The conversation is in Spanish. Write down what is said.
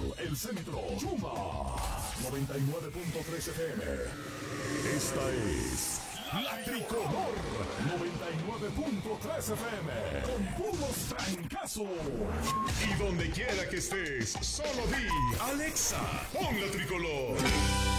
El Centro, Chuma, 99.3 FM. Esta es La Tricolor, 99.3 FM. Con puros trancazos. Y donde quiera que estés, solo di Alexa, pon La Tricolor.